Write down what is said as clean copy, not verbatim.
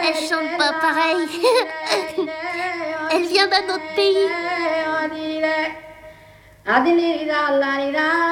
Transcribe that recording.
Elle chante pas pareil. Elle vient d'un autre pays.